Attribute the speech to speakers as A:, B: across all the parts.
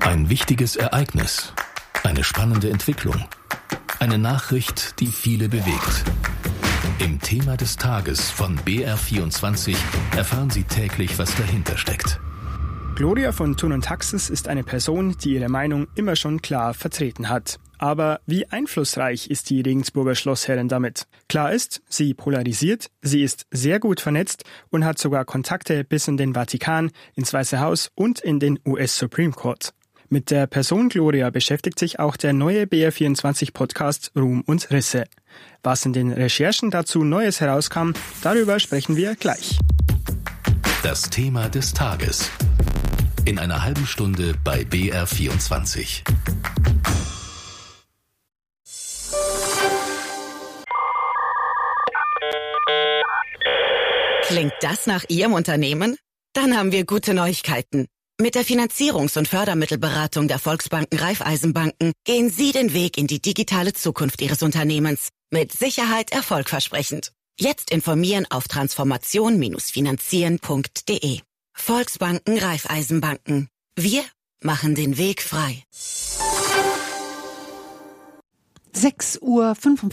A: Ein wichtiges Ereignis, eine spannende Entwicklung, eine Nachricht, die viele bewegt. Im Thema des Tages von BR24 erfahren Sie täglich, was dahinter steckt.
B: Gloria von Thun und Taxis ist eine Person, die ihre Meinung immer schon klar vertreten hat. Aber wie einflussreich ist die Regensburger Schlossherrin damit? Klar ist, sie polarisiert, sie ist sehr gut vernetzt und hat sogar Kontakte bis in den Vatikan, ins Weiße Haus und in den US Supreme Court. Mit der Person Gloria beschäftigt sich auch der neue BR24-Podcast Ruhm und Risse. Was in den Recherchen dazu Neues herauskam, darüber sprechen wir gleich.
A: Das Thema des Tages. In einer halben Stunde bei BR24.
C: Klingt das nach Ihrem Unternehmen? Dann haben wir gute Neuigkeiten. Mit der Finanzierungs- und Fördermittelberatung der Volksbanken Raiffeisenbanken gehen Sie den Weg in die digitale Zukunft Ihres Unternehmens. Mit Sicherheit erfolgversprechend. Jetzt informieren auf transformation-finanzieren.de. Volksbanken Raiffeisenbanken. Wir machen den Weg frei.
D: 6:45 Uhr.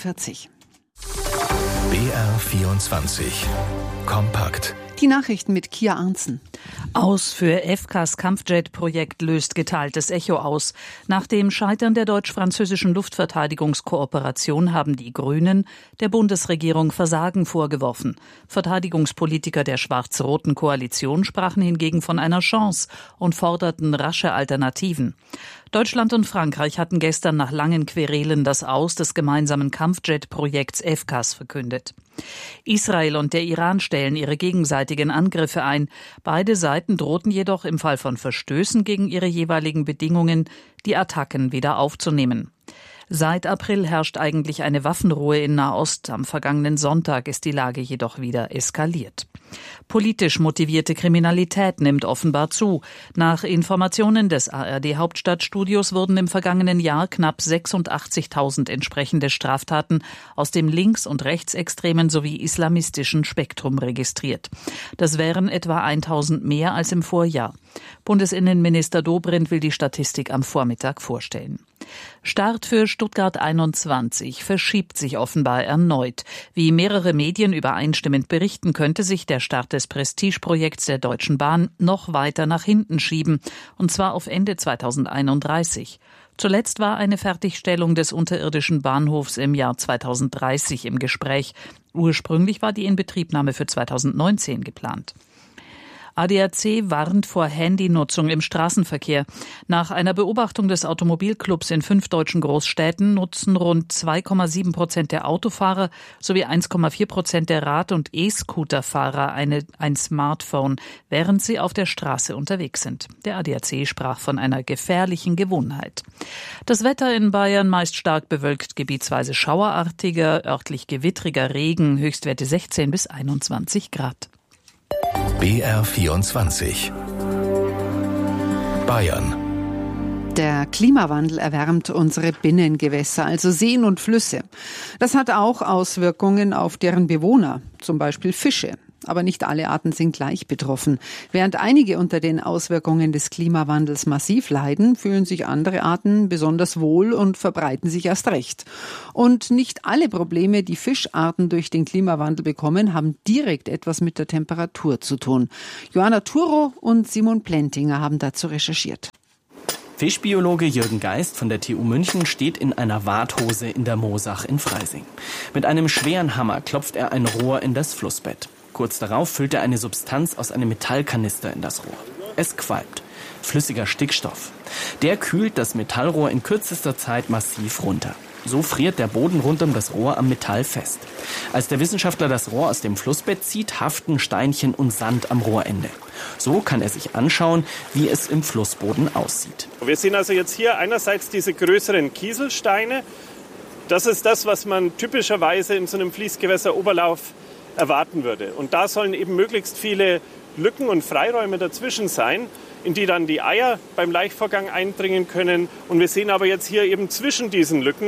A: BR24 Kompakt.
D: Die Nachrichten mit Kia Arntzen.
E: Aus für FCAS Kampfjet-Projekt löst geteiltes Echo aus. Nach dem Scheitern der deutsch-französischen Luftverteidigungskooperation haben die Grünen der Bundesregierung Versagen vorgeworfen. Verteidigungspolitiker der schwarz-roten Koalition sprachen hingegen von einer Chance und forderten rasche Alternativen. Deutschland und Frankreich hatten gestern nach langen Querelen das Aus des gemeinsamen Kampfjet-Projekts FCAS verkündet. Israel und der Iran stellen ihre gegenseitigen Angriffe ein. Beide Seiten drohten jedoch im Fall von Verstößen gegen ihre jeweiligen Bedingungen, die Attacken wieder aufzunehmen. Seit April herrscht eigentlich eine Waffenruhe in Nahost. Am vergangenen Sonntag ist die Lage jedoch wieder eskaliert. Politisch motivierte Kriminalität nimmt offenbar zu. Nach Informationen des ARD-Hauptstadtstudios wurden im vergangenen Jahr knapp 86.000 entsprechende Straftaten aus dem links- und rechtsextremen sowie islamistischen Spektrum registriert. Das wären etwa 1.000 mehr als im Vorjahr. Bundesinnenminister Dobrindt will die Statistik am Vormittag vorstellen. Start für Stuttgart 21 verschiebt sich offenbar erneut. Wie mehrere Medien übereinstimmend berichten, könnte sich der Start des Prestigeprojekts der Deutschen Bahn noch weiter nach hinten schieben, und zwar auf Ende 2031. Zuletzt war eine Fertigstellung des unterirdischen Bahnhofs im Jahr 2030 im Gespräch. Ursprünglich war die Inbetriebnahme für 2019 geplant. ADAC warnt vor Handynutzung im Straßenverkehr. Nach einer Beobachtung des Automobilclubs in 5 deutschen Großstädten nutzen rund 2,7% der Autofahrer sowie 1,4% der Rad- und E-Scooterfahrer ein Smartphone, während sie auf der Straße unterwegs sind. Der ADAC sprach von einer gefährlichen Gewohnheit. Das Wetter in Bayern meist stark bewölkt, gebietsweise schauerartiger, örtlich gewittriger Regen, Höchstwerte 16 bis 21 Grad.
A: BR24 Bayern.
D: Der Klimawandel erwärmt unsere Binnengewässer, also Seen und Flüsse. Das hat auch Auswirkungen auf deren Bewohner, zum Beispiel Fische. Aber nicht alle Arten sind gleich betroffen. Während einige unter den Auswirkungen des Klimawandels massiv leiden, fühlen sich andere Arten besonders wohl und verbreiten sich erst recht. Und nicht alle Probleme, die Fischarten durch den Klimawandel bekommen, haben direkt etwas mit der Temperatur zu tun. Johanna Thuro und Simon Plentinger haben dazu recherchiert.
F: Fischbiologe Jürgen Geist von der TU München steht in einer Warthose in der Moosach in Freising. Mit einem schweren Hammer klopft er ein Rohr in das Flussbett. Kurz darauf füllt er eine Substanz aus einem Metallkanister in das Rohr. Es qualmt. Flüssiger Stickstoff. Der kühlt das Metallrohr in kürzester Zeit massiv runter. So friert der Boden rund um das Rohr am Metall fest. Als der Wissenschaftler das Rohr aus dem Flussbett zieht, haften Steinchen und Sand am Rohrende. So kann er sich anschauen, wie es im Flussboden aussieht.
G: Wir sehen also jetzt hier einerseits diese größeren Kieselsteine. Das ist das, was man typischerweise in so einem Fließgewässeroberlauf erwarten würde. Und da sollen eben möglichst viele Lücken und Freiräume dazwischen sein, in die dann die Eier beim Laichvorgang eindringen können. Und wir sehen aber jetzt hier eben zwischen diesen Lücken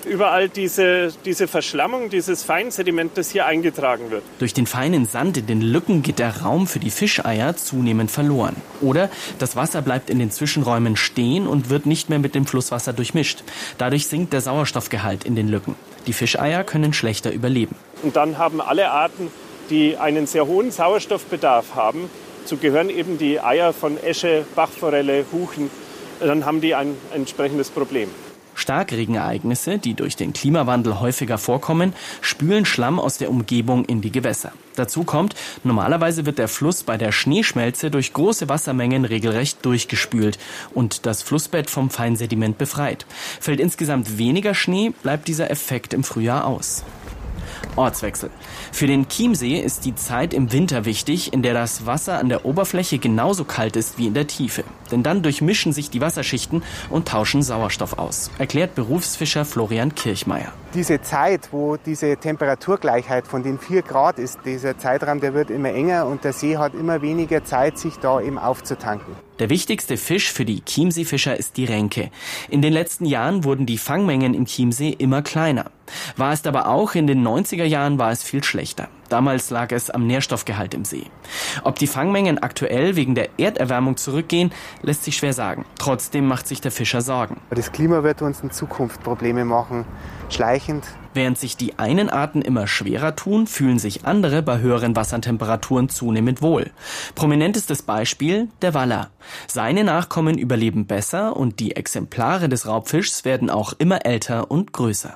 G: überall diese Verschlammung, dieses Feinsediment, das hier eingetragen wird.
F: Durch den feinen Sand in den Lücken geht der Raum für die Fischeier zunehmend verloren. Oder das Wasser bleibt in den Zwischenräumen stehen und wird nicht mehr mit dem Flusswasser durchmischt. Dadurch sinkt der Sauerstoffgehalt in den Lücken. Die Fischeier können schlechter überleben.
G: Und dann haben alle Arten, die einen sehr hohen Sauerstoffbedarf haben, dazu gehören eben die Eier von Esche, Bachforelle, Huchen, dann haben die ein entsprechendes Problem.
F: Starkregenereignisse, die durch den Klimawandel häufiger vorkommen, spülen Schlamm aus der Umgebung in die Gewässer. Dazu kommt, normalerweise wird der Fluss bei der Schneeschmelze durch große Wassermengen regelrecht durchgespült und das Flussbett vom Feinsediment befreit. Fällt insgesamt weniger Schnee, bleibt dieser Effekt im Frühjahr aus. Ortswechsel. Für den Chiemsee ist die Zeit im Winter wichtig, in der das Wasser an der Oberfläche genauso kalt ist wie in der Tiefe. Denn dann durchmischen sich die Wasserschichten und tauschen Sauerstoff aus, erklärt Berufsfischer Florian Kirchmeier.
H: Diese Zeit, wo diese Temperaturgleichheit von den 4 Grad ist, dieser Zeitraum, der wird immer enger und der See hat immer weniger Zeit, sich da eben aufzutanken.
F: Der wichtigste Fisch für die Chiemseefischer ist die Renke. In den letzten Jahren wurden die Fangmengen im Chiemsee immer kleiner. War es aber auch in den 90er Jahren war es viel schlechter. Damals lag es am Nährstoffgehalt im See. Ob die Fangmengen aktuell wegen der Erderwärmung zurückgehen, lässt sich schwer sagen. Trotzdem macht sich der Fischer Sorgen.
H: Das Klima wird uns in Zukunft Probleme machen, schleichend.
F: Während sich die einen Arten immer schwerer tun, fühlen sich andere bei höheren Wassertemperaturen zunehmend wohl. Prominentestes Beispiel der Waller. Seine Nachkommen überleben besser und die Exemplare des Raubfischs werden auch immer älter und größer.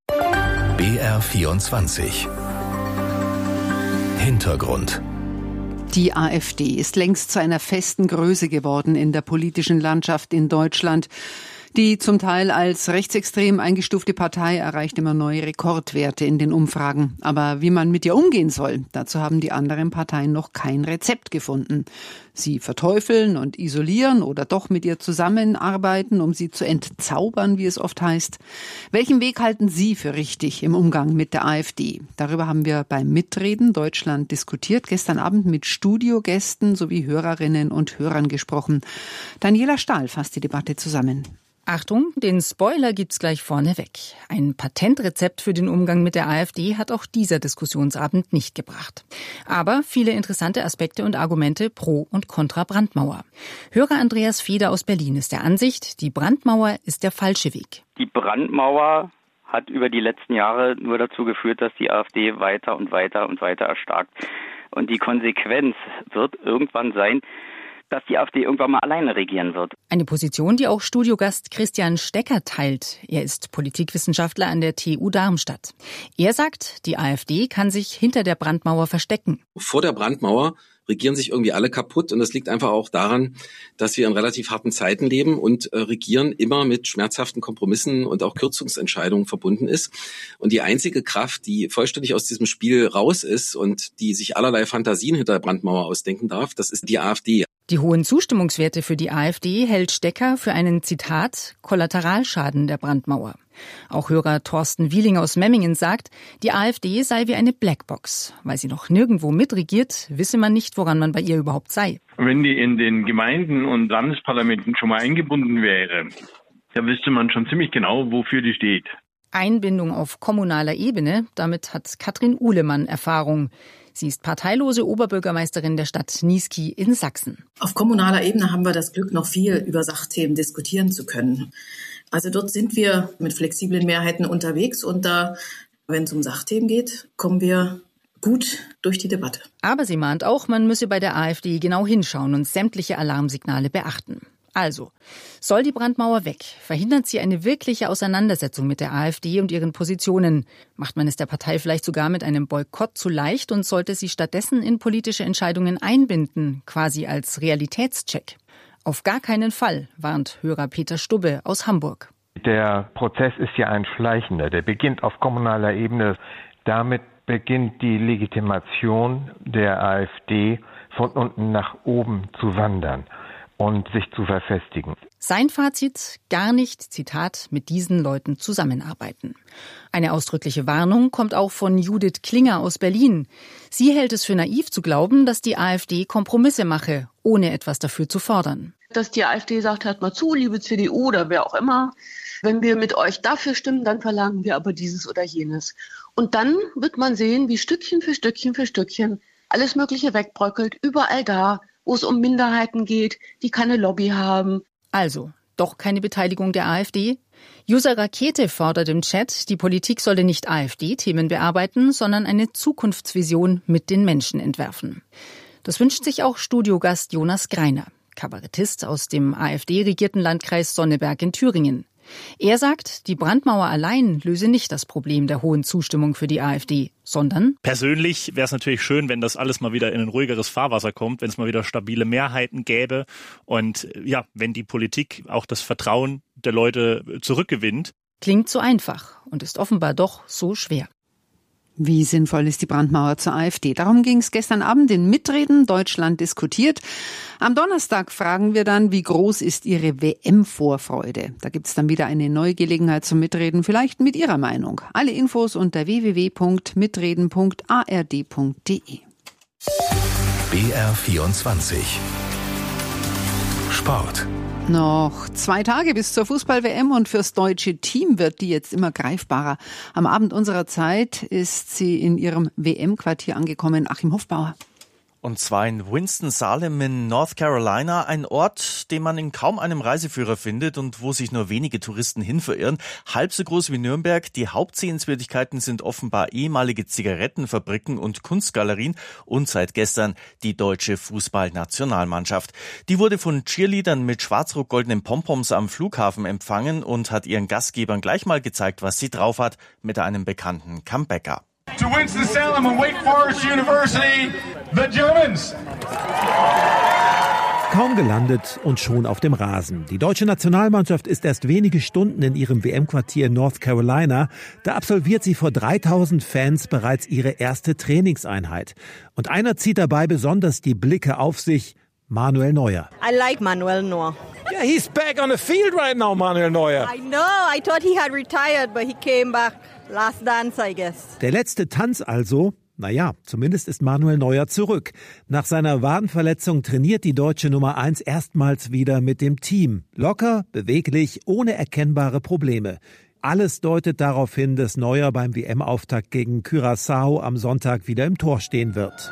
A: BR24 Hintergrund.
D: Die AfD ist längst zu einer festen Größe geworden in der politischen Landschaft in Deutschland. Die zum Teil als rechtsextrem eingestufte Partei erreicht immer neue Rekordwerte in den Umfragen. Aber wie man mit ihr umgehen soll, dazu haben die anderen Parteien noch kein Rezept gefunden. Sie verteufeln und isolieren oder doch mit ihr zusammenarbeiten, um sie zu entzaubern, wie es oft heißt. Welchen Weg halten Sie für richtig im Umgang mit der AfD? Darüber haben wir beim Mitreden Deutschland diskutiert, gestern Abend mit Studiogästen sowie Hörerinnen und Hörern gesprochen. Daniela Stahl fasst die Debatte zusammen.
I: Achtung, den Spoiler gibt's gleich vorneweg. Ein Patentrezept für den Umgang mit der AfD hat auch dieser Diskussionsabend nicht gebracht. Aber viele interessante Aspekte und Argumente pro und contra Brandmauer. Hörer Andreas Feder aus Berlin ist der Ansicht, die Brandmauer ist der falsche Weg.
J: Die Brandmauer hat über die letzten Jahre nur dazu geführt, dass die AfD weiter und weiter und weiter erstarkt. Und die Konsequenz wird irgendwann sein, dass die AfD irgendwann mal alleine regieren wird.
I: Eine Position, die auch Studiogast Christian Stecker teilt. Er ist Politikwissenschaftler an der TU Darmstadt. Er sagt, die AfD kann sich hinter der Brandmauer verstecken.
K: Vor der Brandmauer regieren sich irgendwie alle kaputt und das liegt einfach auch daran, dass wir in relativ harten Zeiten leben und Regieren immer mit schmerzhaften Kompromissen und auch Kürzungsentscheidungen verbunden ist. Und die einzige Kraft, die vollständig aus diesem Spiel raus ist und die sich allerlei Fantasien hinter der Brandmauer ausdenken darf, das ist die AfD.
I: Die hohen Zustimmungswerte für die AfD hält Stecker für einen, Zitat, Kollateralschaden der Brandmauer. Auch Hörer Thorsten Wieling aus Memmingen sagt, die AfD sei wie eine Blackbox. Weil sie noch nirgendwo mitregiert, wisse man nicht, woran man bei ihr überhaupt sei.
L: Wenn die in den Gemeinden und Landesparlamenten schon mal eingebunden wäre, dann wüsste man schon ziemlich genau, wofür die steht.
I: Einbindung auf kommunaler Ebene, damit hat Katrin Uhlemann Erfahrung. Sie ist parteilose Oberbürgermeisterin der Stadt Niesky in Sachsen.
M: Auf kommunaler Ebene haben wir das Glück, noch viel über Sachthemen diskutieren zu können. Also dort sind wir mit flexiblen Mehrheiten unterwegs und da, wenn es um Sachthemen geht, kommen wir gut durch die Debatte.
I: Aber sie mahnt auch, man müsse bei der AfD genau hinschauen und sämtliche Alarmsignale beachten. Also, soll die Brandmauer weg? Verhindert sie eine wirkliche Auseinandersetzung mit der AfD und ihren Positionen? Macht man es der Partei vielleicht sogar mit einem Boykott zu leicht und sollte sie stattdessen in politische Entscheidungen einbinden, quasi als Realitätscheck? Auf gar keinen Fall, warnt Hörer Peter Stubbe aus Hamburg.
N: Der Prozess ist ja ein schleichender, der beginnt auf kommunaler Ebene. Damit beginnt die Legitimation der AfD von unten nach oben zu wandern und sich zu verfestigen.
I: Sein Fazit, gar nicht, Zitat, mit diesen Leuten zusammenarbeiten. Eine ausdrückliche Warnung kommt auch von Judith Klinger aus Berlin. Sie hält es für naiv zu glauben, dass die AfD Kompromisse mache, ohne etwas dafür zu fordern.
O: dass die AfD sagt, hört mal zu, liebe CDU oder wer auch immer, wenn wir mit euch dafür stimmen, dann verlangen wir aber dieses oder jenes. Und dann wird man sehen, wie Stückchen für Stückchen für Stückchen alles Mögliche wegbröckelt, überall da, wo es um Minderheiten geht, die keine Lobby haben.
I: Also, doch keine Beteiligung der AfD? User Rakete fordert im Chat, die Politik solle nicht AfD-Themen bearbeiten, sondern eine Zukunftsvision mit den Menschen entwerfen. Das wünscht sich auch Studiogast Jonas Greiner, Kabarettist aus dem AfD-regierten Landkreis Sonneberg in Thüringen. Er sagt, die Brandmauer allein löse nicht das Problem der hohen Zustimmung für die AfD, sondern
P: persönlich wäre es natürlich schön, wenn das alles mal wieder in ein ruhigeres Fahrwasser kommt, wenn es mal wieder stabile Mehrheiten gäbe und ja, wenn die Politik auch das Vertrauen der Leute zurückgewinnt.
I: Klingt so einfach und ist offenbar doch so schwer.
D: Wie sinnvoll ist die Brandmauer zur AfD? Darum ging es gestern Abend in Mitreden, Deutschland diskutiert. Am Donnerstag fragen wir dann, wie groß ist Ihre WM-Vorfreude? Da gibt's dann wieder eine neue Gelegenheit zum Mitreden, vielleicht mit Ihrer Meinung. Alle Infos unter www.mitreden.ard.de.
A: BR24 Sport.
D: Noch 2 Tage bis zur Fußball-WM und fürs deutsche Team wird die jetzt immer greifbarer. Am Abend unserer Zeit ist sie in ihrem WM-Quartier angekommen. Achim Hofbauer.
Q: Und zwar in Winston-Salem in North Carolina, ein Ort, den man in kaum einem Reiseführer findet und wo sich nur wenige Touristen hin verirren. Halb so groß wie Nürnberg. Die Hauptsehenswürdigkeiten sind offenbar ehemalige Zigarettenfabriken und Kunstgalerien und seit gestern die deutsche Fußballnationalmannschaft. Die wurde von Cheerleadern mit schwarz-rot-goldenen Pompoms am Flughafen empfangen und hat ihren Gastgebern gleich mal gezeigt, was sie drauf hat, mit einem bekannten Comebacker.
R: To Winston-Salem and Wake Forest University, the Germans.
S: Kaum gelandet und schon auf dem Rasen. Die deutsche Nationalmannschaft ist erst wenige Stunden in ihrem WM-Quartier in North Carolina. Da absolviert sie vor 3000 Fans bereits ihre erste Trainingseinheit. Und einer zieht dabei besonders die Blicke auf sich: Manuel Neuer.
T: I like Manuel Neuer.
S: Yeah, he's back on the field right now, Manuel Neuer.
T: I know. I thought he had retired, but he came back. Last dance, I guess.
S: Der letzte Tanz also? Naja, zumindest ist Manuel Neuer zurück. Nach seiner Wadenverletzung trainiert die deutsche Nummer 1 erstmals wieder mit dem Team. Locker, beweglich, ohne erkennbare Probleme. Alles deutet darauf hin, dass Neuer beim WM-Auftakt gegen Curaçao am Sonntag wieder im Tor stehen wird.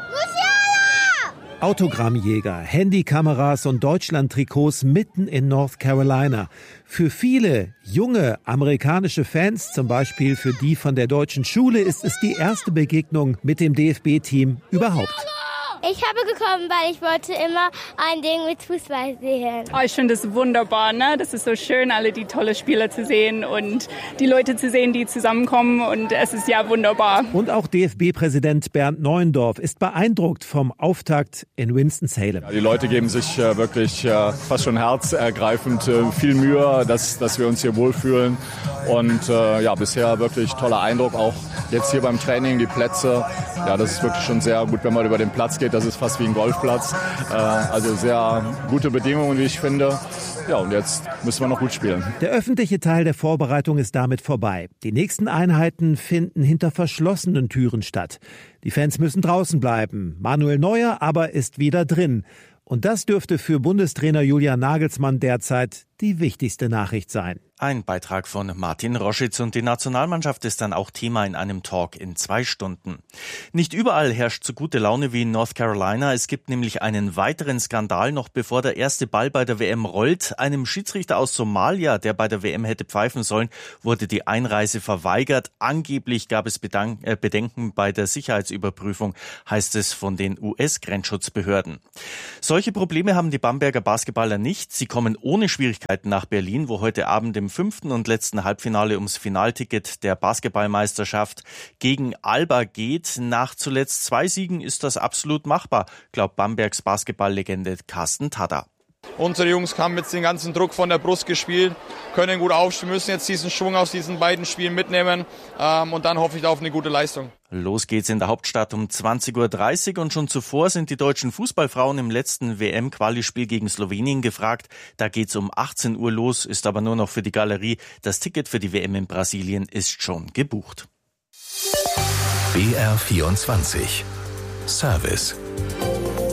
S: Autogrammjäger, Handykameras und Deutschland-Trikots mitten in North Carolina. Für viele junge amerikanische Fans, zum Beispiel für die von der deutschen Schule, ist es die erste Begegnung mit dem DFB-Team überhaupt.
U: Ich habe gekommen, weil ich wollte immer ein Ding mit Fußball sehen.
V: Oh, ich finde das wunderbar, ne? Das ist so schön, alle die tolle Spieler zu sehen und die Leute zu sehen, die zusammenkommen, und es ist ja wunderbar.
S: Und auch DFB-Präsident Bernd Neuendorf ist beeindruckt vom Auftakt in Winston-Salem.
W: Ja, die Leute geben sich wirklich fast schon herzergreifend viel Mühe, dass wir uns hier wohlfühlen. Und ja, bisher wirklich toller Eindruck, auch jetzt hier beim Training, die Plätze. Ja, das ist wirklich schon sehr gut, wenn man über den Platz geht. Das ist fast wie ein Golfplatz. Also sehr gute Bedingungen, wie ich finde. Ja, und jetzt müssen wir noch gut spielen.
S: Der öffentliche Teil der Vorbereitung ist damit vorbei. Die nächsten Einheiten finden hinter verschlossenen Türen statt. Die Fans müssen draußen bleiben. Manuel Neuer aber ist wieder drin. Und das dürfte für Bundestrainer Julian Nagelsmann derzeit die wichtigste Nachricht sein.
Q: Ein Beitrag von Martin Roschitz, und die Nationalmannschaft ist dann auch Thema in einem Talk in 2 Stunden. Nicht überall herrscht so gute Laune wie in North Carolina. Es gibt nämlich einen weiteren Skandal, noch bevor der erste Ball bei der WM rollt. Einem Schiedsrichter aus Somalia, der bei der WM hätte pfeifen sollen, wurde die Einreise verweigert. Angeblich gab es Bedenken bei der Sicherheitsüberprüfung, heißt es von den US-Grenzschutzbehörden. Solche Probleme haben die Bamberger Basketballer nicht. Sie kommen ohne Schwierigkeiten nach Berlin, wo heute Abend im 5. und letzten Halbfinale ums Finalticket der Basketballmeisterschaft gegen Alba geht. Nach zuletzt 2 Siegen ist das absolut machbar, glaubt Bambergs Basketballlegende Carsten Tada.
X: Unsere Jungs haben jetzt den ganzen Druck von der Brust gespielt, können gut aufstehen, müssen jetzt diesen Schwung aus diesen beiden Spielen mitnehmen und dann hoffe ich auf eine gute Leistung.
Q: Los geht's in der Hauptstadt um 20.30 Uhr und schon zuvor sind die deutschen Fußballfrauen im letzten WM-Quali-Spiel gegen Slowenien gefragt. Da geht's um 18 Uhr los, ist aber nur noch für die Galerie. Das Ticket für die WM in Brasilien ist schon gebucht.
A: BR24 Service.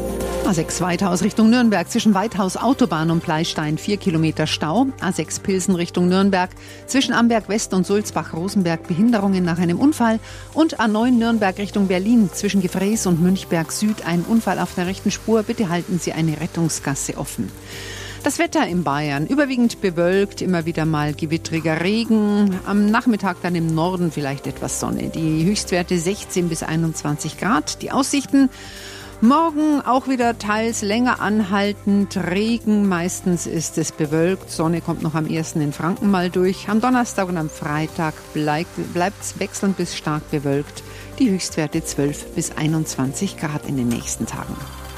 D: A6 Weithaus Richtung Nürnberg zwischen Weithaus Autobahn und Pleistein 4 Kilometer Stau. A6 Pilsen Richtung Nürnberg zwischen Amberg West und Sulzbach-Rosenberg Behinderungen nach einem Unfall. Und A9 Nürnberg Richtung Berlin zwischen Gefräß und Münchberg Süd ein Unfall auf der rechten Spur. Bitte halten Sie eine Rettungsgasse offen. Das Wetter in Bayern überwiegend bewölkt, immer wieder mal gewittriger Regen. Am Nachmittag dann im Norden vielleicht etwas Sonne. Die Höchstwerte 16 bis 21 Grad. Die Aussichten morgen auch wieder teils länger anhaltend. Regen, meistens ist es bewölkt. Sonne kommt noch am 1. in Franken mal durch. Am Donnerstag und am Freitag bleibt es wechselnd bis stark bewölkt. Die Höchstwerte 12 bis 21 Grad in den nächsten Tagen.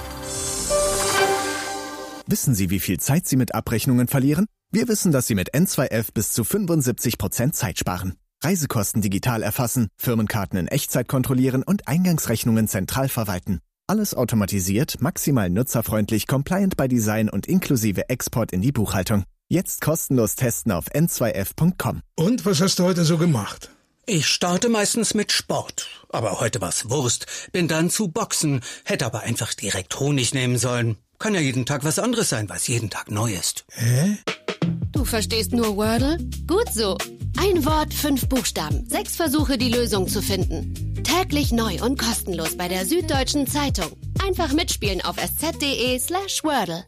B: Wissen Sie, wie viel Zeit Sie mit Abrechnungen verlieren? Wir wissen, dass Sie mit N2F bis zu 75% Zeit sparen. Reisekosten digital erfassen, Firmenkarten in Echtzeit kontrollieren und Eingangsrechnungen zentral verwalten. Alles automatisiert, maximal nutzerfreundlich, compliant by Design und inklusive Export in die Buchhaltung. Jetzt kostenlos testen auf n2f.com.
C: Und was hast du heute so gemacht?
E: Ich starte meistens mit Sport. Aber heute war's Wurst. Bin dann zu Boxen. Hätte aber einfach direkt Honig nehmen sollen. Kann ja jeden Tag was anderes sein, was jeden Tag neu ist.
C: Hä?
G: Du verstehst nur Wordle? Gut so. Ein Wort, 5 Buchstaben. 6 Versuche, die Lösung zu finden. Täglich neu und kostenlos bei der Süddeutschen Zeitung. Einfach mitspielen auf sz.de/Wordle.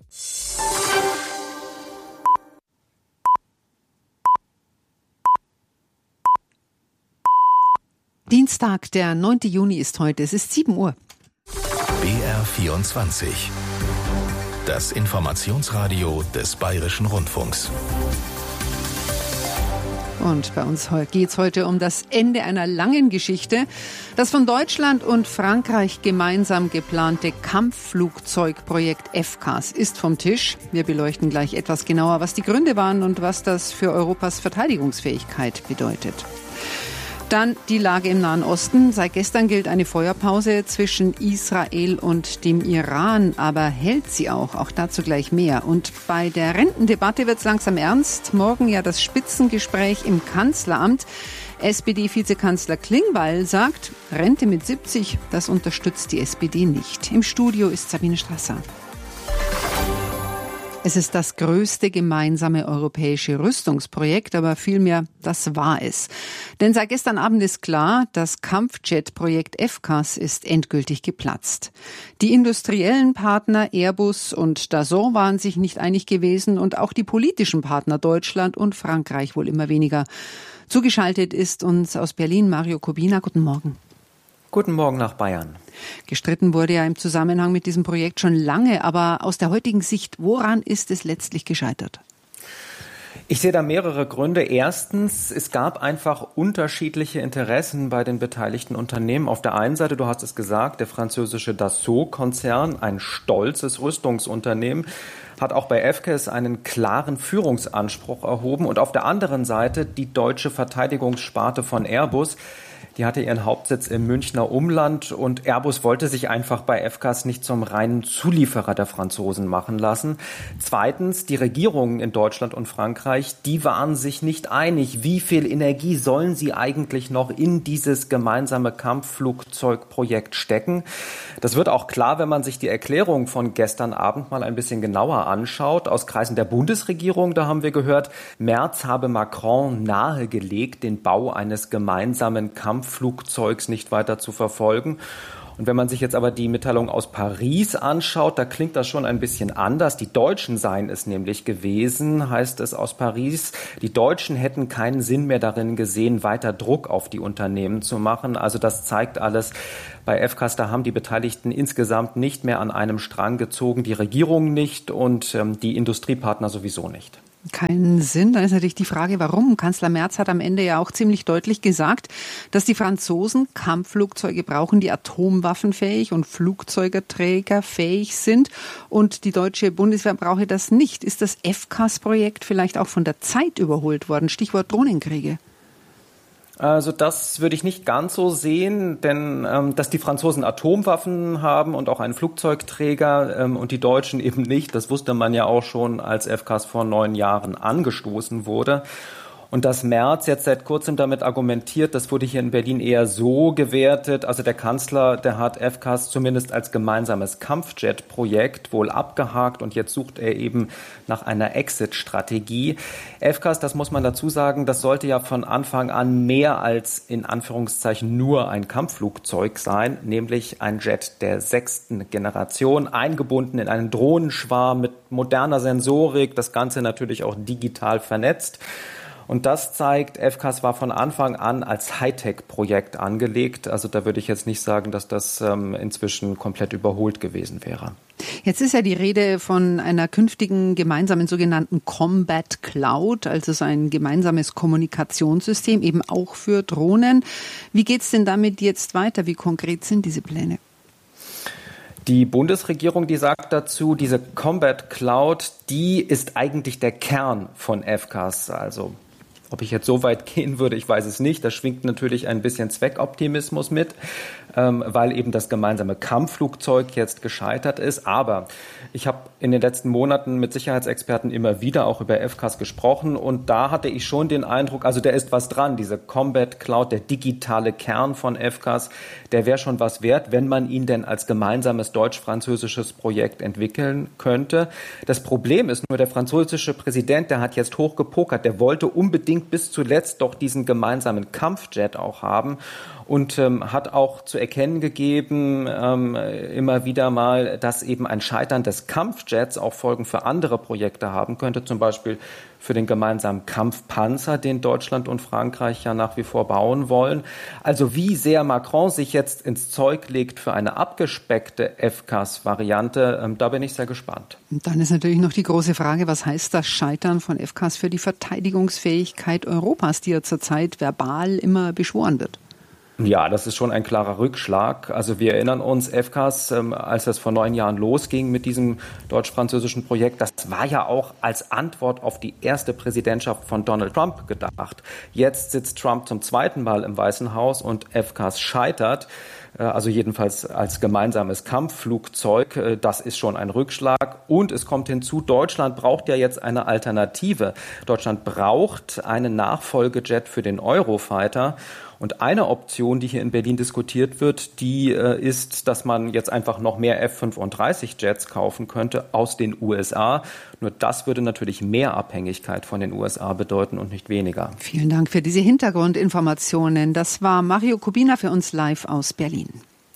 D: Dienstag, der 9. Juni ist heute. Es ist 7 Uhr.
A: BR24. Das Informationsradio des Bayerischen Rundfunks.
D: Und bei uns geht es heute um das Ende einer langen Geschichte. Das von Deutschland und Frankreich gemeinsam geplante Kampfflugzeugprojekt FCAS ist vom Tisch. Wir beleuchten gleich etwas genauer, was die Gründe waren und was das für Europas Verteidigungsfähigkeit bedeutet. Dann die Lage im Nahen Osten. Seit gestern gilt eine Feuerpause zwischen Israel und dem Iran. Aber hält sie auch? Auch dazu gleich mehr. Und bei der Rentendebatte wird es langsam ernst. Morgen ja das Spitzengespräch im Kanzleramt. SPD-Vizekanzler Klingbeil sagt, Rente mit 70, das unterstützt die SPD nicht. Im Studio ist Sabine Strasser. Es ist das größte gemeinsame europäische Rüstungsprojekt, aber vielmehr, das war es. Denn seit gestern Abend ist klar, das Kampfjet-Projekt FCAS ist endgültig geplatzt. Die industriellen Partner Airbus und Dassault waren sich nicht einig gewesen und auch die politischen Partner Deutschland und Frankreich wohl immer weniger. Zugeschaltet ist uns aus Berlin Mario Kubina. Guten Morgen.
Y: Guten Morgen nach Bayern.
D: Gestritten wurde ja im Zusammenhang mit diesem Projekt schon lange, aber aus der heutigen Sicht, woran ist es letztlich gescheitert?
Y: Ich sehe da mehrere Gründe. Erstens, es gab einfach unterschiedliche Interessen bei den beteiligten Unternehmen. Auf der einen Seite, du hast es gesagt, der französische Dassault-Konzern, ein stolzes Rüstungsunternehmen, hat auch bei FCAS einen klaren Führungsanspruch erhoben. Und auf der anderen Seite die deutsche Verteidigungssparte von Airbus. Die hatte ihren Hauptsitz im Münchner Umland und Airbus wollte sich einfach bei FCAS nicht zum reinen Zulieferer der Franzosen machen lassen. Zweitens, die Regierungen in Deutschland und Frankreich, die waren sich nicht einig, wie viel Energie sollen sie eigentlich noch in dieses gemeinsame Kampfflugzeugprojekt stecken. Das wird auch klar, wenn man sich die Erklärung von gestern Abend mal ein bisschen genauer anschaut. Aus Kreisen der Bundesregierung, da haben wir gehört, Merz habe Macron nahegelegt, den Bau eines gemeinsamen Kampfflugzeugs nicht weiter zu verfolgen. Und wenn man sich jetzt aber die Mitteilung aus Paris anschaut, da klingt das schon ein bisschen anders. Die Deutschen seien es nämlich gewesen, heißt es aus Paris. Die Deutschen hätten keinen Sinn mehr darin gesehen, weiter Druck auf die Unternehmen zu machen. Also das zeigt alles. Bei FCAS, da haben die Beteiligten insgesamt nicht mehr an einem Strang gezogen. Die Regierung nicht und die Industriepartner sowieso nicht.
D: Keinen Sinn. Dann ist natürlich die Frage, warum. Kanzler Merz hat am Ende ja auch ziemlich deutlich gesagt, dass die Franzosen Kampfflugzeuge brauchen, die atomwaffenfähig und Flugzeugträgerfähig sind. Und die deutsche Bundeswehr brauche das nicht. Ist das FCAS-Projekt vielleicht auch von der Zeit überholt worden? Stichwort Drohnenkriege.
Y: Also das würde ich nicht ganz so sehen, denn dass die Franzosen Atomwaffen haben und auch einen Flugzeugträger und die Deutschen eben nicht, das wusste man ja auch schon, als FCAS vor 9 Jahren angestoßen wurde. Und dass Merz jetzt seit kurzem damit argumentiert, das wurde hier in Berlin eher so gewertet. Also der Kanzler, der hat FCAS zumindest als gemeinsames Kampfjet-Projekt wohl abgehakt und jetzt sucht er eben nach einer Exit-Strategie. FCAS, das muss man dazu sagen, das sollte ja von Anfang an mehr als in Anführungszeichen nur ein Kampfflugzeug sein, nämlich ein Jet der 6. Generation, eingebunden in einen Drohnenschwarm mit moderner Sensorik, das Ganze natürlich auch digital vernetzt. Und das zeigt, FCAS war von Anfang an als Hightech-Projekt angelegt. Also da würde ich jetzt nicht sagen, dass das inzwischen komplett überholt gewesen wäre.
D: Jetzt ist ja die Rede von einer künftigen gemeinsamen sogenannten Combat Cloud, also so ein gemeinsames Kommunikationssystem, eben auch für Drohnen. Wie geht's denn damit jetzt weiter? Wie konkret sind diese Pläne?
Y: Die Bundesregierung, die sagt dazu, diese Combat Cloud, die ist eigentlich der Kern von FCAS. Also ob ich jetzt so weit gehen würde, ich weiß es nicht. Da schwingt natürlich ein bisschen Zweckoptimismus mit, weil eben das gemeinsame Kampfflugzeug jetzt gescheitert ist. Aber ich habe in den letzten Monaten mit Sicherheitsexperten immer wieder auch über FCAS gesprochen und da hatte ich schon den Eindruck, also da ist was dran. Diese Combat Cloud, der digitale Kern von FCAS, der wäre schon was wert, wenn man ihn denn als gemeinsames deutsch-französisches Projekt entwickeln könnte. Das Problem ist nur, der französische Präsident, der hat jetzt hochgepokert, der wollte unbedingt bis zuletzt doch diesen gemeinsamen Kampfjet auch haben und hat auch zu erkennen gegeben, immer wieder mal, dass eben ein Scheitern des Kampfjets auch Folgen für andere Projekte haben könnte, zum Beispiel für den gemeinsamen Kampfpanzer, den Deutschland und Frankreich ja nach wie vor bauen wollen. Also wie sehr Macron sich jetzt ins Zeug legt für eine abgespeckte FCAS-Variante, da bin ich sehr gespannt.
D: Und dann ist natürlich noch die große Frage, was heißt das Scheitern von FCAS für die Verteidigungsfähigkeit Europas, die ja zurzeit verbal immer beschworen wird?
Y: Ja, das ist schon ein klarer Rückschlag. Also wir erinnern uns, FCAS, als es vor 9 Jahren losging mit diesem deutsch-französischen Projekt, das war ja auch als Antwort auf die erste Präsidentschaft von Donald Trump gedacht. Jetzt sitzt Trump zum 2. Mal im Weißen Haus und FCAS scheitert. Also jedenfalls als gemeinsames Kampfflugzeug. Das ist schon ein Rückschlag. Und es kommt hinzu, Deutschland braucht ja jetzt eine Alternative. Deutschland braucht einen Nachfolgejet für den Eurofighter. Und eine Option, die hier in Berlin diskutiert wird, die ist, dass man jetzt einfach noch mehr F-35-Jets kaufen könnte aus den USA. Nur das würde natürlich mehr Abhängigkeit von den USA bedeuten und nicht weniger.
D: Vielen Dank für diese Hintergrundinformationen. Das war Mario Kubina für uns live aus Berlin.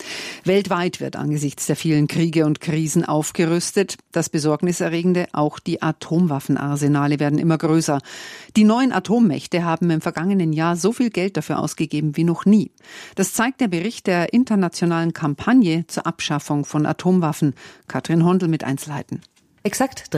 D: Weltweit wird angesichts der vielen Kriege und Krisen aufgerüstet. Das Besorgniserregende, auch die Atomwaffenarsenale werden immer größer. Die neuen Atommächte haben im vergangenen Jahr so viel Geld dafür ausgegeben wie noch nie. Das zeigt der Bericht der internationalen Kampagne zur Abschaffung von Atomwaffen. Katrin Hondel mit Einzelheiten.
F: Exakt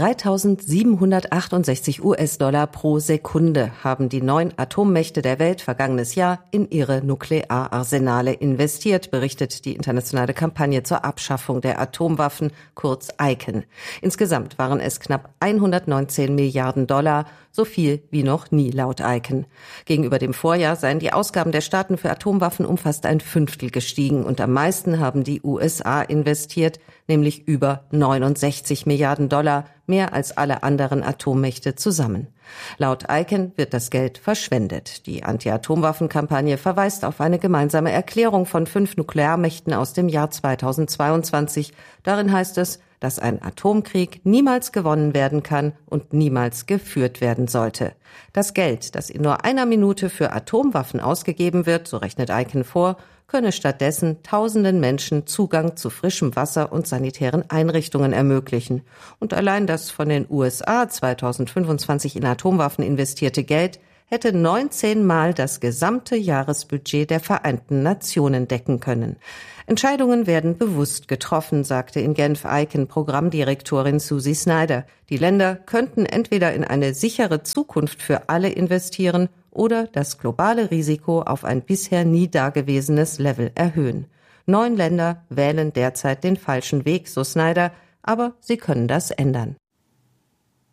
F: 3.768 US-Dollar pro Sekunde haben die 9 Atommächte der Welt vergangenes Jahr in ihre Nukleararsenale investiert, berichtet die internationale Kampagne zur Abschaffung der Atomwaffen, kurz ICAN. Insgesamt waren es knapp 119 Milliarden Dollar, so viel wie noch nie laut ICAN. Gegenüber dem Vorjahr seien die Ausgaben der Staaten für Atomwaffen um fast ein Fünftel gestiegen und am meisten haben die USA investiert, nämlich über 69 Milliarden Dollar, mehr als alle anderen Atommächte zusammen. Laut ICAN wird das Geld verschwendet. Die Anti-Atomwaffen-Kampagne verweist auf eine gemeinsame Erklärung von 5 Nuklearmächten aus dem Jahr 2022. Darin heißt es, dass ein Atomkrieg niemals gewonnen werden kann und niemals geführt werden sollte. Das Geld, das in nur einer Minute für Atomwaffen ausgegeben wird, so rechnet ICAN vor, könne stattdessen tausenden Menschen Zugang zu frischem Wasser und sanitären Einrichtungen ermöglichen. Und allein das von den USA 2025 in Atomwaffen investierte Geld hätte 19 Mal das gesamte Jahresbudget der Vereinten Nationen decken können. Entscheidungen werden bewusst getroffen, sagte in Genf ICAN-Programmdirektorin Susie Snyder. Die Länder könnten entweder in eine sichere Zukunft für alle investieren oder das globale Risiko auf ein bisher nie dagewesenes Level erhöhen. 9 Länder wählen derzeit den falschen Weg, so Snyder, aber sie können das ändern.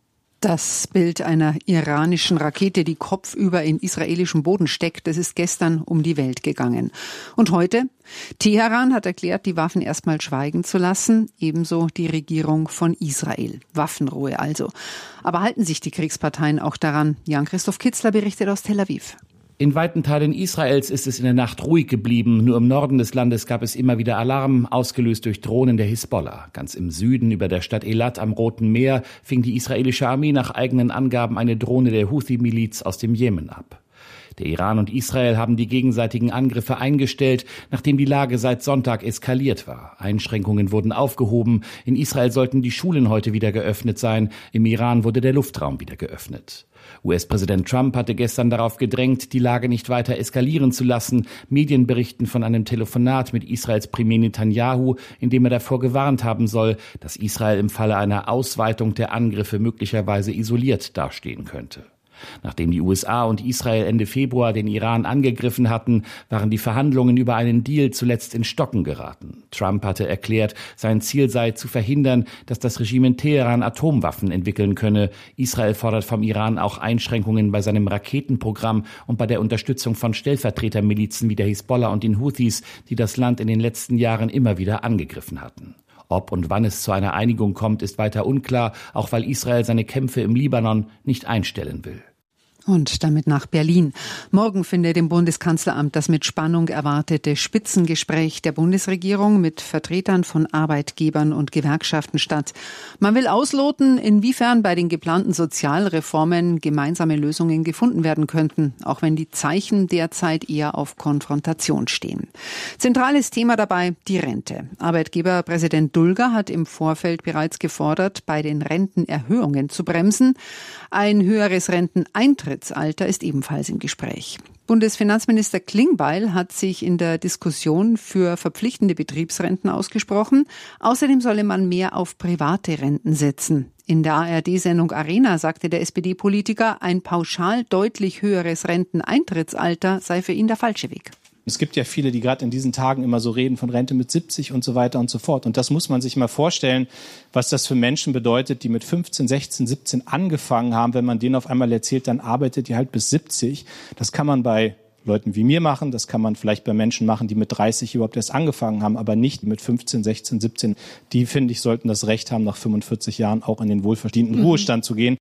D: Das Bild einer iranischen Rakete, die kopfüber in israelischem Boden steckt, das ist gestern um die Welt gegangen. Und heute? Teheran hat erklärt, die Waffen erstmal schweigen zu lassen, ebenso die Regierung von Israel. Waffenruhe also. Aber halten sich die Kriegsparteien auch daran? Jan-Christoph Kitzler berichtet aus Tel Aviv.
H: In weiten Teilen Israels ist es in der Nacht ruhig geblieben. Nur im Norden des Landes gab es immer wieder Alarm, ausgelöst durch Drohnen der Hisbollah. Ganz im Süden, über der Stadt Eilat am Roten Meer, fing die israelische Armee nach eigenen Angaben eine Drohne der Houthi-Miliz aus dem Jemen ab. Der Iran und Israel haben die gegenseitigen Angriffe eingestellt, nachdem die Lage seit Sonntag eskaliert war. Einschränkungen wurden aufgehoben. In Israel sollten die Schulen heute wieder geöffnet sein. Im Iran wurde der Luftraum wieder geöffnet. US-Präsident Trump hatte gestern darauf gedrängt, die Lage nicht weiter eskalieren zu lassen. Medien berichten von einem Telefonat mit Israels Premier Netanyahu, in dem er davor gewarnt haben soll, dass Israel im Falle einer Ausweitung der Angriffe möglicherweise isoliert dastehen könnte. Nachdem die USA und Israel Ende Februar den Iran angegriffen hatten, waren die Verhandlungen über einen Deal zuletzt in Stocken geraten. Trump hatte erklärt, sein Ziel sei zu verhindern, dass das Regime in Teheran Atomwaffen entwickeln könne. Israel fordert vom Iran auch Einschränkungen bei seinem Raketenprogramm und bei der Unterstützung von Stellvertretermilizen wie der Hisbollah und den Houthis, die das Land in den letzten Jahren immer wieder angegriffen hatten. Ob und wann es zu einer Einigung kommt, ist weiter unklar, auch weil Israel seine Kämpfe im Libanon nicht einstellen will.
D: Und damit nach Berlin. Morgen findet im Bundeskanzleramt das mit Spannung erwartete Spitzengespräch der Bundesregierung mit Vertretern von Arbeitgebern und Gewerkschaften statt. Man will ausloten, inwiefern bei den geplanten Sozialreformen gemeinsame Lösungen gefunden werden könnten, auch wenn die Zeichen derzeit eher auf Konfrontation stehen. Zentrales Thema dabei die Rente. Arbeitgeberpräsident Dulger hat im Vorfeld bereits gefordert, bei den Rentenerhöhungen zu bremsen. Ein höheres Renteneintrittsalter ist ebenfalls im Gespräch. Bundesfinanzminister Klingbeil hat sich in der Diskussion für verpflichtende Betriebsrenten ausgesprochen. Außerdem solle man mehr auf private Renten setzen. In der ARD-Sendung Arena sagte der SPD-Politiker, ein pauschal deutlich höheres Renteneintrittsalter sei für ihn der falsche Weg.
J: Es gibt ja viele, die gerade in diesen Tagen immer so reden von Rente mit 70 und so weiter und so fort. Und das muss man sich mal vorstellen, was das für Menschen bedeutet, die mit 15, 16, 17 angefangen haben. Wenn man denen auf einmal erzählt, dann arbeitet ihr halt bis 70. Das kann man bei Leuten wie mir machen. Das kann man vielleicht bei Menschen machen, die mit 30 überhaupt erst angefangen haben, aber nicht mit 15, 16, 17. Die, finde ich, sollten das Recht haben, nach 45 Jahren auch in den wohlverdienten Ruhestand zu gehen.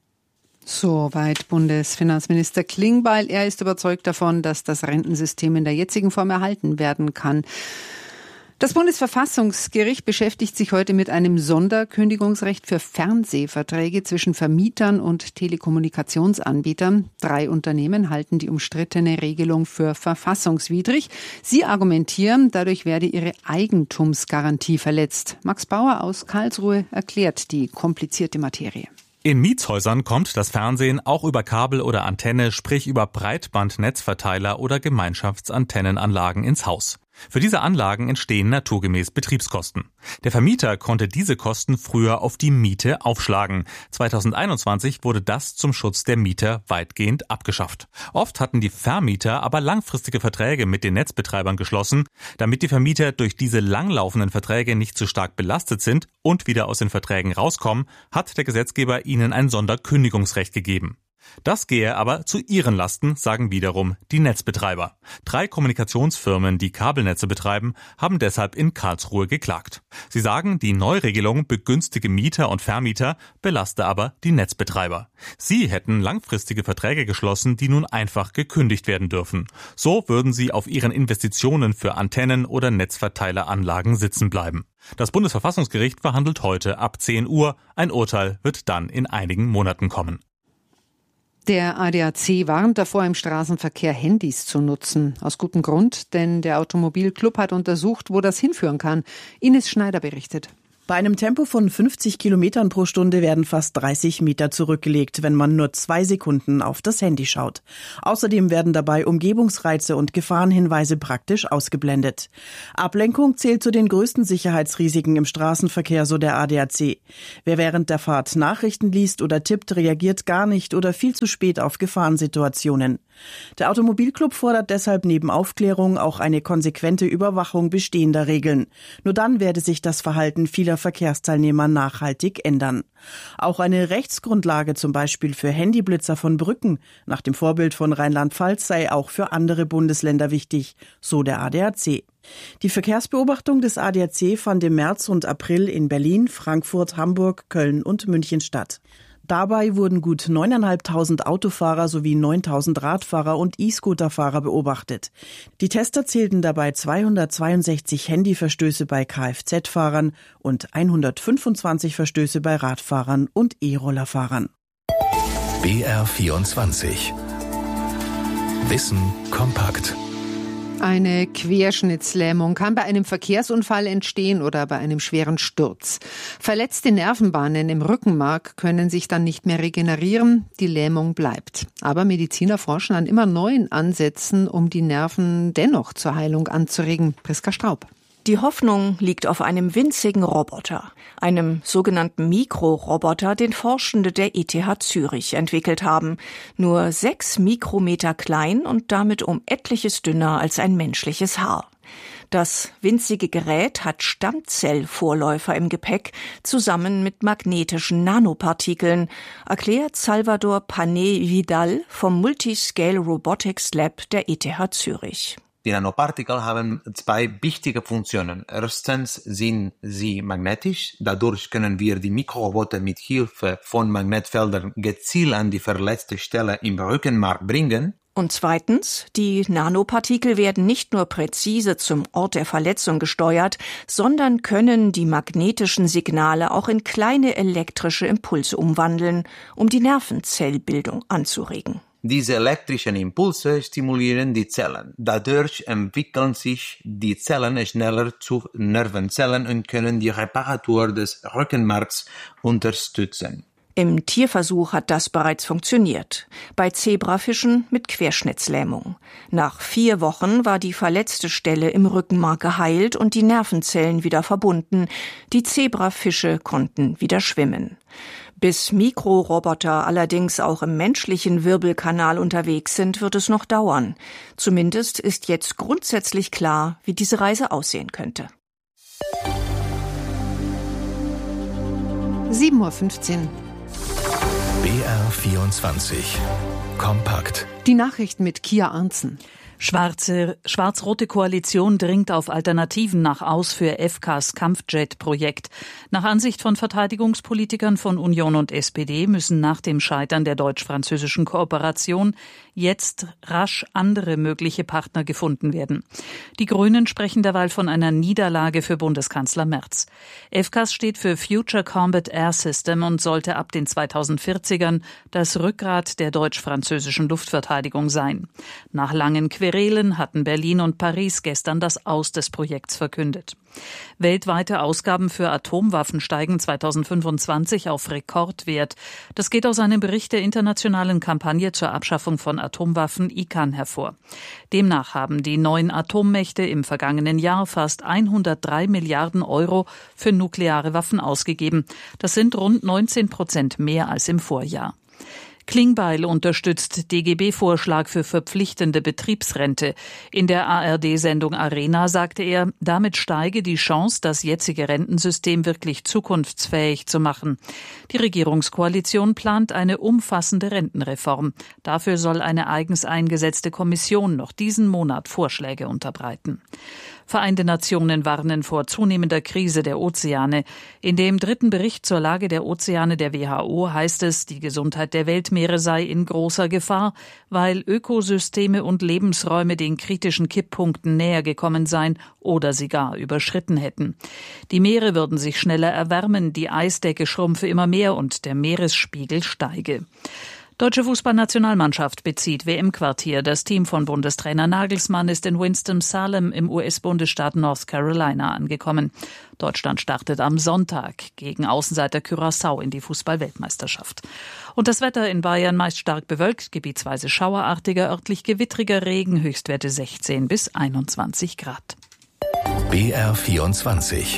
D: Soweit Bundesfinanzminister Klingbeil. Er ist überzeugt davon, dass das Rentensystem in der jetzigen Form erhalten werden kann. Das Bundesverfassungsgericht beschäftigt sich heute mit einem Sonderkündigungsrecht für Fernsehverträge zwischen Vermietern und Telekommunikationsanbietern. 3 Unternehmen halten die umstrittene Regelung für verfassungswidrig. Sie argumentieren, dadurch werde ihre Eigentumsgarantie verletzt. Max Bauer aus Karlsruhe erklärt die komplizierte Materie.
K: In Mietshäusern kommt das Fernsehen auch über Kabel oder Antenne, sprich über Breitbandnetzverteiler oder Gemeinschaftsantennenanlagen ins Haus. Für diese Anlagen entstehen naturgemäß Betriebskosten. Der Vermieter konnte diese Kosten früher auf die Miete aufschlagen. 2021 wurde das zum Schutz der Mieter weitgehend abgeschafft. Oft hatten die Vermieter aber langfristige Verträge mit den Netzbetreibern geschlossen. Damit die Vermieter durch diese langlaufenden Verträge nicht zu stark belastet sind und wieder aus den Verträgen rauskommen, hat der Gesetzgeber ihnen ein Sonderkündigungsrecht gegeben. Das gehe aber zu ihren Lasten, sagen wiederum die Netzbetreiber. 3 Kommunikationsfirmen, die Kabelnetze betreiben, haben deshalb in Karlsruhe geklagt. Sie sagen, die Neuregelung begünstige Mieter und Vermieter, belaste aber die Netzbetreiber. Sie hätten langfristige Verträge geschlossen, die nun einfach gekündigt werden dürfen. So würden sie auf ihren Investitionen für Antennen oder Netzverteileranlagen sitzen bleiben. Das Bundesverfassungsgericht verhandelt heute ab 10 Uhr. Ein Urteil wird dann in einigen Monaten kommen.
D: Der ADAC warnt davor, im Straßenverkehr Handys zu nutzen. Aus gutem Grund, denn der Automobilclub hat untersucht, wo das hinführen kann. Ines Schneider berichtet.
L: Bei einem Tempo von 50 Kilometern pro Stunde werden fast 30 Meter zurückgelegt, wenn man nur 2 Sekunden auf das Handy schaut. Außerdem werden dabei Umgebungsreize und Gefahrenhinweise praktisch ausgeblendet. Ablenkung zählt zu den größten Sicherheitsrisiken im Straßenverkehr, so der ADAC. Wer während der Fahrt Nachrichten liest oder tippt, reagiert gar nicht oder viel zu spät auf Gefahrensituationen. Der Automobilclub fordert deshalb neben Aufklärung auch eine konsequente Überwachung bestehender Regeln. Nur dann werde sich das Verhalten vieler der Verkehrsteilnehmer nachhaltig ändern. Auch eine Rechtsgrundlage zum Beispiel für Handyblitzer von Brücken nach dem Vorbild von Rheinland-Pfalz sei auch für andere Bundesländer wichtig, so der ADAC. Die Verkehrsbeobachtung des ADAC fand im März und April in Berlin, Frankfurt, Hamburg, Köln und München statt. Dabei wurden gut 9.500 Autofahrer sowie 9.000 Radfahrer und E-Scooterfahrer beobachtet. Die Tester zählten dabei 262 Handyverstöße bei Kfz-Fahrern und 125 Verstöße bei Radfahrern und E-Rollerfahrern.
A: BR24 Wissen kompakt.
D: Eine Querschnittslähmung kann bei einem Verkehrsunfall entstehen oder bei einem schweren Sturz. Verletzte Nervenbahnen im Rückenmark können sich dann nicht mehr regenerieren, die Lähmung bleibt. Aber Mediziner forschen an immer neuen Ansätzen, um die Nerven dennoch zur Heilung anzuregen. Priska Straub.
I: Die Hoffnung liegt auf einem winzigen Roboter, einem sogenannten Mikroroboter, den Forschende der ETH Zürich entwickelt haben. Nur 6 Mikrometer klein und damit um etliches dünner als ein menschliches Haar. Das winzige Gerät hat Stammzellvorläufer im Gepäck, zusammen mit magnetischen Nanopartikeln, erklärt Salvador Pané-Vidal vom Multiscale Robotics Lab der ETH Zürich.
M: Die Nanopartikel haben 2 wichtige Funktionen. Erstens sind sie magnetisch. Dadurch können wir die Mikroroboter mit Hilfe von Magnetfeldern gezielt an die verletzte Stelle im Rückenmark bringen.
I: Und zweitens, die Nanopartikel werden nicht nur präzise zum Ort der Verletzung gesteuert, sondern können die magnetischen Signale auch in kleine elektrische Impulse umwandeln, um die Nervenzellbildung anzuregen.
M: Diese elektrischen Impulse stimulieren die Zellen. Dadurch entwickeln sich die Zellen schneller zu Nervenzellen und können die Reparatur des Rückenmarks unterstützen.
I: Im Tierversuch hat das bereits funktioniert. Bei Zebrafischen mit Querschnittslähmung. Nach 4 Wochen war die verletzte Stelle im Rückenmark geheilt und die Nervenzellen wieder verbunden. Die Zebrafische konnten wieder schwimmen. Bis Mikroroboter allerdings auch im menschlichen Wirbelkanal unterwegs sind, wird es noch dauern. Zumindest ist jetzt grundsätzlich klar, wie diese Reise aussehen könnte.
D: 7.15 Uhr.
A: BR24 kompakt.
D: Die Nachrichten mit Kia Arntzen.
N: Schwarz-rote Koalition dringt auf Alternativen nach aus für FKs Kampfjet-Projekt. Nach Ansicht von Verteidigungspolitikern von Union und SPD müssen nach dem Scheitern der deutsch-französischen Kooperation jetzt rasch andere mögliche Partner gefunden werden. Die Grünen sprechen derweil von einer Niederlage für Bundeskanzler Merz. FCAS steht für Future Combat Air System und sollte ab den 2040ern das Rückgrat der deutsch-französischen Luftverteidigung sein. Nach langen Querelen hatten Berlin und Paris gestern das Aus des Projekts verkündet. Weltweite Ausgaben für Atomwaffen steigen 2025 auf Rekordwert. Das geht aus einem Bericht der internationalen Kampagne zur Abschaffung von Atomwaffen ICAN hervor. Demnach haben die 9 Atommächte im vergangenen Jahr fast 103 Milliarden Euro für nukleare Waffen ausgegeben. Das sind rund 19% mehr als im Vorjahr. Klingbeil unterstützt DGB-Vorschlag für verpflichtende Betriebsrente. In der ARD-Sendung Arena sagte er, damit steige die Chance, das jetzige Rentensystem wirklich zukunftsfähig zu machen. Die Regierungskoalition plant eine umfassende Rentenreform. Dafür soll eine eigens eingesetzte Kommission noch diesen Monat Vorschläge unterbreiten. Vereinte Nationen warnen vor zunehmender Krise der Ozeane. In dem 3. Bericht zur Lage der Ozeane der WHO heißt es, die Gesundheit der Weltmeere sei in großer Gefahr, weil Ökosysteme und Lebensräume den kritischen Kipppunkten näher gekommen seien oder sie gar überschritten hätten. Die Meere würden sich schneller erwärmen, die Eisdecke schrumpfe immer mehr und der Meeresspiegel steige. Deutsche Fußballnationalmannschaft bezieht WM-Quartier. Das Team von Bundestrainer Nagelsmann ist in Winston-Salem im US-Bundesstaat North Carolina angekommen. Deutschland startet am Sonntag gegen Außenseiter Curaçao in die Fußball-Weltmeisterschaft. Und das Wetter in Bayern meist stark bewölkt, gebietsweise schauerartiger, örtlich gewittriger Regen, Höchstwerte 16 bis 21 Grad.
A: BR24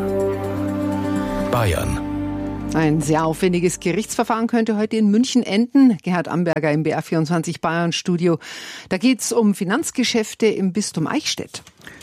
A: Bayern.
D: Ein sehr aufwendiges Gerichtsverfahren könnte heute in München enden. Gerhard Amberger im BR24 Bayern Studio. Da geht's um Finanzgeschäfte im Bistum Eichstätt.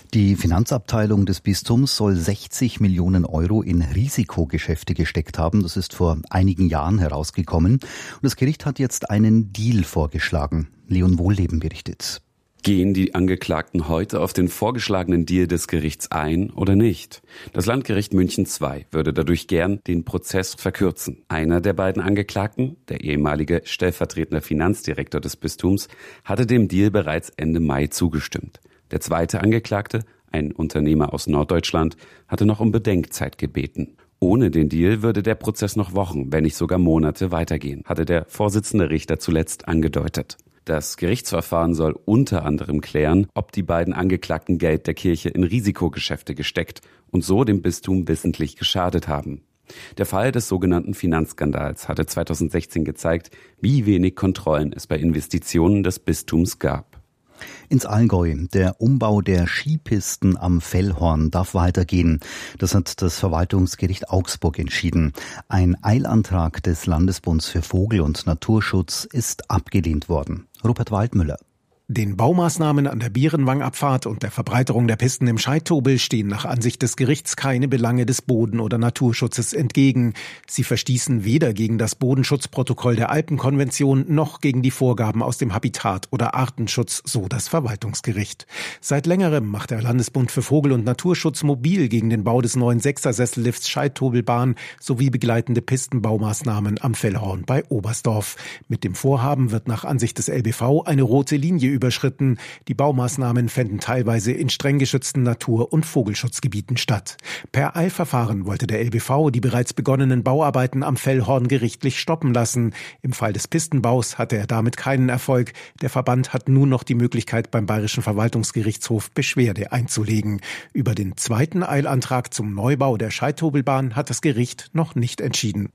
O: Die Finanzabteilung des Bistums soll 60 Millionen Euro in Risikogeschäfte gesteckt haben. Das ist vor einigen Jahren herausgekommen. Und das Gericht hat jetzt einen Deal vorgeschlagen. Leon Wohlleben berichtet.
P: Gehen die Angeklagten heute auf den vorgeschlagenen Deal des Gerichts ein oder nicht? Das Landgericht München II würde dadurch gern den Prozess verkürzen. Einer der beiden Angeklagten, der ehemalige stellvertretende Finanzdirektor des Bistums, hatte dem Deal bereits Ende Mai zugestimmt. Der zweite Angeklagte, ein Unternehmer aus Norddeutschland, hatte noch um Bedenkzeit gebeten. Ohne den Deal würde der Prozess noch Wochen, wenn nicht sogar Monate weitergehen, hatte der Vorsitzende Richter zuletzt angedeutet. Das Gerichtsverfahren soll unter anderem klären, ob die beiden Angeklagten Geld der Kirche in Risikogeschäfte gesteckt und so dem Bistum wissentlich geschadet haben. Der Fall des sogenannten Finanzskandals hatte 2016 gezeigt, wie wenig Kontrollen es bei Investitionen des Bistums gab.
O: Ins Allgäu. Der Umbau der Skipisten am Fellhorn darf weitergehen. Das hat das Verwaltungsgericht Augsburg entschieden. Ein Eilantrag des Landesbunds für Vogel- und Naturschutz ist abgelehnt worden. Rupert Waldmüller.
R: Den Baumaßnahmen an der Bierenwang-Abfahrt und der Verbreiterung der Pisten im Scheidtobel stehen nach Ansicht des Gerichts keine Belange des Boden- oder Naturschutzes entgegen. Sie verstießen weder gegen das Bodenschutzprotokoll der Alpenkonvention noch gegen die Vorgaben aus dem Habitat- oder Artenschutz, so das Verwaltungsgericht. Seit längerem macht der Landesbund für Vogel- und Naturschutz mobil gegen den Bau des neuen Sechser-Sessellifts Scheidtobelbahn sowie begleitende Pistenbaumaßnahmen am Fellhorn bei Oberstdorf. Mit dem Vorhaben wird nach Ansicht des LBV eine rote Linie überschritten. Die Baumaßnahmen fänden teilweise in streng geschützten Natur- und Vogelschutzgebieten statt. Per Eilverfahren wollte der LBV die bereits begonnenen Bauarbeiten am Fellhorn gerichtlich stoppen lassen. Im Fall des Pistenbaus hatte er damit keinen Erfolg. Der Verband hat nun noch die Möglichkeit, beim Bayerischen Verwaltungsgerichtshof Beschwerde einzulegen. Über den zweiten Eilantrag zum Neubau der Scheidtobelbahn hat das Gericht noch nicht entschieden.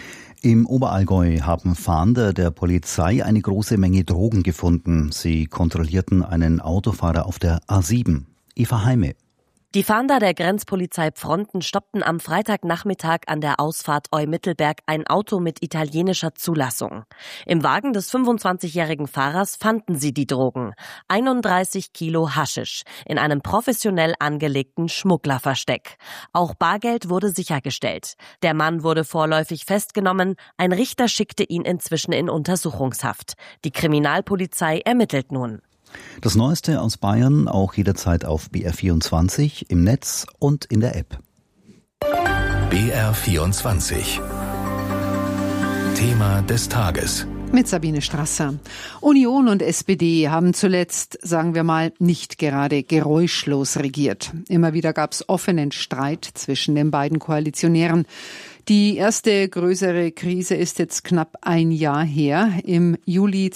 O: Im Oberallgäu haben Fahnder der Polizei eine große Menge Drogen gefunden. Sie kontrollierten einen Autofahrer auf der A7. Eva Heime.
T: Die Fahnder der Grenzpolizei Pfronten stoppten am Freitagnachmittag an der Ausfahrt Eu-Mittelberg ein Auto mit italienischer Zulassung. Im Wagen des 25-jährigen Fahrers fanden sie die Drogen. 31 Kilo Haschisch in einem professionell angelegten Schmugglerversteck. Auch Bargeld wurde sichergestellt. Der Mann wurde vorläufig festgenommen. Ein Richter schickte ihn inzwischen in Untersuchungshaft. Die Kriminalpolizei ermittelt nun.
O: Das Neueste aus Bayern auch jederzeit auf BR24, im Netz und in der App.
A: BR24. Thema des Tages.
D: Mit Sabine Strasser. Union und SPD haben zuletzt, sagen wir mal, nicht gerade geräuschlos regiert. Immer wieder gab es offenen Streit zwischen den beiden Koalitionären. Die erste größere Krise ist jetzt knapp ein Jahr her. Im Juli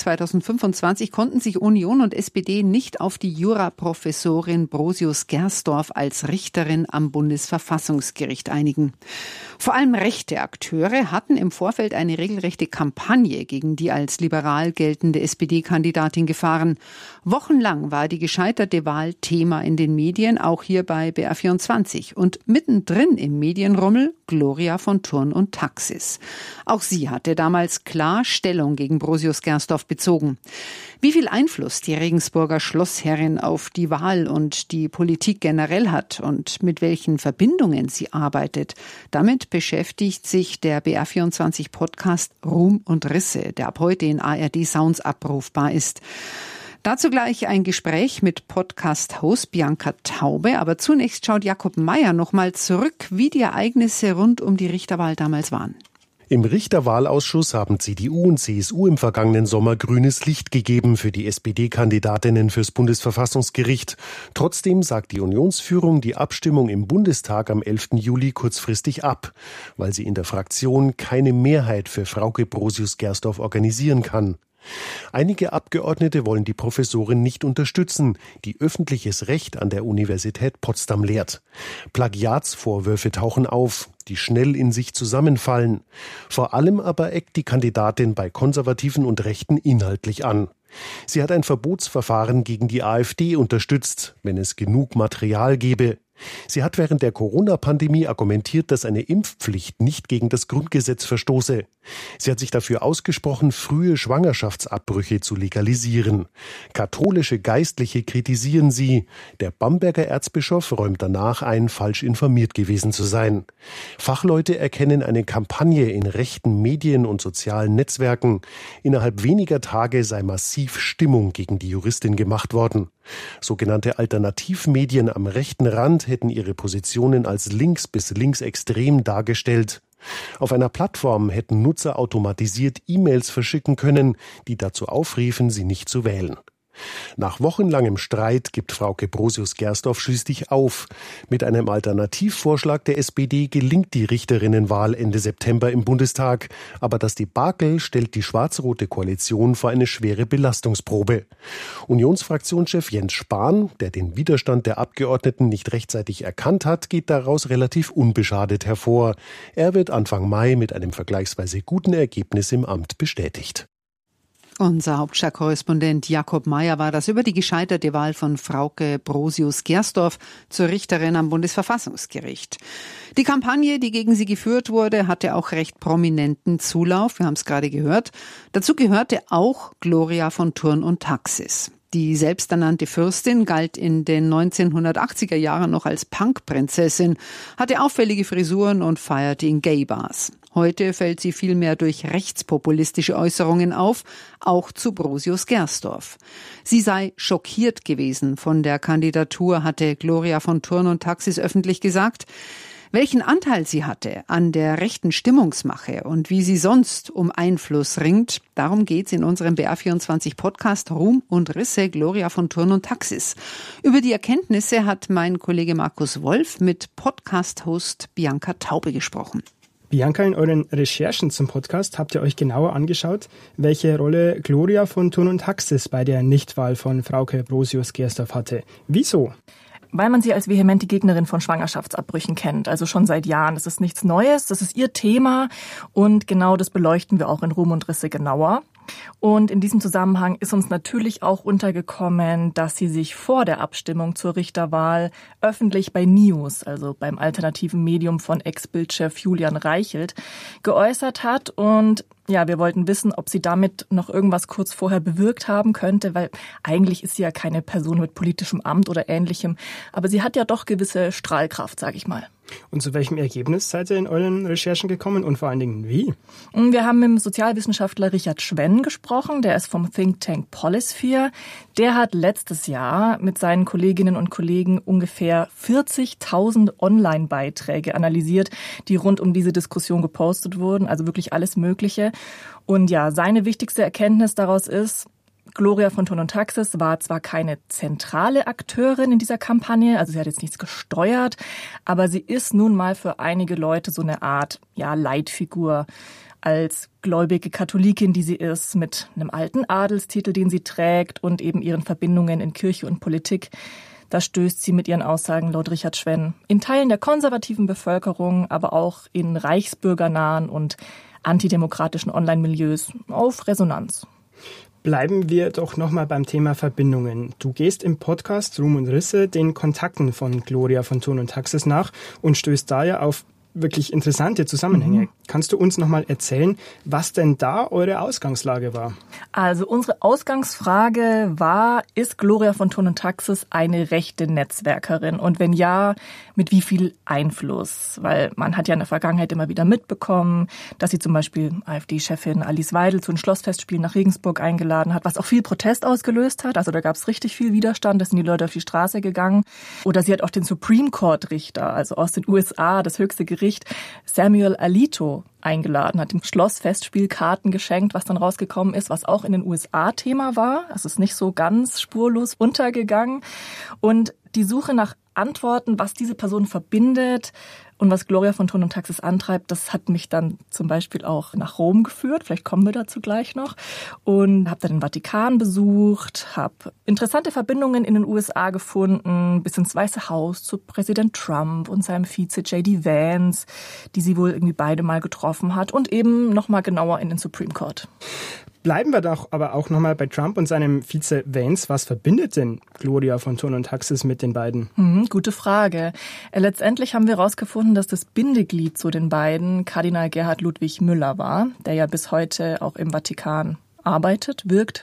D: 2025 konnten sich Union und SPD nicht auf die Juraprofessorin Brosius-Gersdorf als Richterin am Bundesverfassungsgericht einigen. Vor allem rechte Akteure hatten im Vorfeld eine regelrechte Kampagne gegen die als liberal geltende SPD-Kandidatin gefahren. Wochenlang war die gescheiterte Wahl Thema in den Medien, auch hier bei BR24. Und mittendrin im Medienrummel Gloria von Thurn und Taxis. Auch sie hatte damals klar Stellung gegen Brosius-Gersdorf bezogen. Wie viel Einfluss die Regensburger Schlossherrin auf die Wahl und die Politik generell hat und mit welchen Verbindungen sie arbeitet, damit beschäftigt sich der BR24-Podcast Ruhm und Risse, der ab heute in ARD Sounds abrufbar ist. Dazu gleich ein Gespräch mit Podcast-Host Bianca Taube. Aber zunächst schaut Jakob Mayer noch mal zurück, wie die Ereignisse rund um die Richterwahl damals waren.
U: Im Richterwahlausschuss haben CDU und CSU im vergangenen Sommer grünes Licht gegeben für die SPD-Kandidatinnen fürs Bundesverfassungsgericht. Trotzdem sagt die Unionsführung die Abstimmung im Bundestag am 11. Juli kurzfristig ab, weil sie in der Fraktion keine Mehrheit für Frauke Brosius-Gersdorf organisieren kann. Einige Abgeordnete wollen die Professorin nicht unterstützen, die öffentliches Recht an der Universität Potsdam lehrt. Plagiatsvorwürfe tauchen auf, die schnell in sich zusammenfallen. Vor allem aber eckt die Kandidatin bei Konservativen und Rechten inhaltlich an. Sie hat ein Verbotsverfahren gegen die AfD unterstützt, wenn es genug Material gebe. Sie hat während der Corona-Pandemie argumentiert, dass eine Impfpflicht nicht gegen das Grundgesetz verstoße. Sie hat sich dafür ausgesprochen, frühe Schwangerschaftsabbrüche zu legalisieren. Katholische Geistliche kritisieren sie. Der Bamberger Erzbischof räumt danach ein, falsch informiert gewesen zu sein. Fachleute erkennen eine Kampagne in rechten Medien und sozialen Netzwerken. Innerhalb weniger Tage sei massiv Stimmung gegen die Juristin gemacht worden. Sogenannte Alternativmedien am rechten Rand hätten ihre Positionen als links bis linksextrem dargestellt. Auf einer Plattform hätten Nutzer automatisiert E-Mails verschicken können, die dazu aufriefen, sie nicht zu wählen. Nach wochenlangem Streit gibt Frauke Brosius-Gersdorf schließlich auf. Mit einem Alternativvorschlag der SPD gelingt die Richterinnenwahl Ende September im Bundestag. Aber das Debakel stellt die schwarz-rote Koalition vor eine schwere Belastungsprobe. Unionsfraktionschef Jens Spahn, der den Widerstand der Abgeordneten nicht rechtzeitig erkannt hat, geht daraus relativ unbeschadet hervor. Er wird Anfang Mai mit einem vergleichsweise guten Ergebnis im Amt bestätigt.
D: Unser Hauptstadtkorrespondent Jakob Mayer war das über die gescheiterte Wahl von Frauke Brosius-Gersdorf zur Richterin am Bundesverfassungsgericht. Die Kampagne, die gegen sie geführt wurde, hatte auch recht prominenten Zulauf. Wir haben es gerade gehört. Dazu gehörte auch Gloria von Thurn und Taxis. Die selbsternannte Fürstin galt in den 1980er Jahren noch als Punkprinzessin, hatte auffällige Frisuren und feierte in Gay-Bars. Heute fällt sie vielmehr durch rechtspopulistische Äußerungen auf, auch zu Brosius-Gersdorf. Sie sei schockiert gewesen von der Kandidatur, hatte Gloria von Thurn und Taxis öffentlich gesagt. Welchen Anteil sie hatte an der rechten Stimmungsmache und wie sie sonst um Einfluss ringt, darum geht's in unserem BR24-Podcast Ruhm und Risse, Gloria von Thurn und Taxis. Über die Erkenntnisse hat mein Kollege Markus Wolf mit Podcast-Host Bianca Taube gesprochen.
Q: Bianca, in euren Recherchen zum Podcast habt ihr euch genauer angeschaut, welche Rolle Gloria von Thurn und Taxis bei der Nichtwahl von Frauke Brosius-Gersdorf hatte. Wieso?
I: Weil man sie als vehemente Gegnerin von Schwangerschaftsabbrüchen kennt, also schon seit Jahren. Das ist nichts Neues, das ist ihr Thema und genau das beleuchten wir auch in Ruhm und Risse genauer. Und in diesem Zusammenhang ist uns natürlich auch untergekommen, dass sie sich vor der Abstimmung zur Richterwahl öffentlich bei News, also beim alternativen Medium von Ex-Bildchef Julian Reichelt, geäußert hat. Und ja, wir wollten wissen, ob sie damit noch irgendwas kurz vorher bewirkt haben könnte, weil eigentlich ist sie ja keine Person mit politischem Amt oder Ähnlichem. Aber sie hat ja doch gewisse Strahlkraft, sage ich mal.
Q: Und zu welchem Ergebnis seid ihr in euren Recherchen gekommen und vor allen Dingen wie?
I: Wir haben mit dem Sozialwissenschaftler Richard Schwenn gesprochen, der ist vom Think Tank Polisphere. Der hat letztes Jahr mit seinen Kolleginnen und Kollegen ungefähr 40.000 Online-Beiträge analysiert, die rund um diese Diskussion gepostet wurden, also wirklich alles Mögliche. Und ja, seine wichtigste Erkenntnis daraus ist, Gloria von Thurn und Taxis war zwar keine zentrale Akteurin in dieser Kampagne, also sie hat jetzt nichts gesteuert, aber sie ist nun mal für einige Leute so eine Art, ja, Leitfigur. Als gläubige Katholikin, die sie ist, mit einem alten Adelstitel, den sie trägt und eben ihren Verbindungen in Kirche und Politik. Da stößt sie mit ihren Aussagen laut Richard Schwenn in Teilen der konservativen Bevölkerung, aber auch in reichsbürgernahen und antidemokratischen Online-Milieus auf Resonanz.
Q: Bleiben wir doch nochmal beim Thema Verbindungen. Du gehst im Podcast Ruhm und Risse den Kontakten von Gloria von Thurn und Taxis nach und stößt da ja auf wirklich interessante Zusammenhänge. Kannst du uns nochmal erzählen, was denn da eure Ausgangslage war?
I: Also unsere Ausgangsfrage war, ist Gloria von Thurn und Taxis eine rechte Netzwerkerin? Und wenn ja, mit wie viel Einfluss? Weil man hat ja in der Vergangenheit immer wieder mitbekommen, dass sie zum Beispiel AfD-Chefin Alice Weidel zu den Schlossfestspielen nach Regensburg eingeladen hat, was auch viel Protest ausgelöst hat. Also da gab es richtig viel Widerstand, da sind die Leute auf die Straße gegangen. Oder sie hat auch den Supreme Court-Richter, also aus den USA, das höchste Gericht, Samuel Alito eingeladen, hat dem Schlossfestspiel Karten geschenkt, was dann rausgekommen ist, was auch in den USA Thema war. Es ist nicht so ganz spurlos untergegangen. Und die Suche nach Antworten, was diese Person verbindet und was Gloria von Thurn und Taxis antreibt, das hat mich dann zum Beispiel auch nach Rom geführt. Vielleicht kommen wir dazu gleich noch. Und habe dann den Vatikan besucht, habe interessante Verbindungen in den USA gefunden, bis ins Weiße Haus zu Präsident Trump und seinem Vize J.D. Vance, die sie wohl irgendwie beide mal getroffen hat und eben nochmal genauer in den Supreme Court.
Q: Bleiben wir doch aber auch nochmal bei Trump und seinem Vize Vance. Was verbindet denn Gloria von Thurn und Taxis mit den beiden?
B: Gute Frage. Letztendlich haben wir herausgefunden, dass das Bindeglied zu den beiden Kardinal Gerhard Ludwig Müller war, der ja bis heute auch im Vatikan arbeitet, wirkt,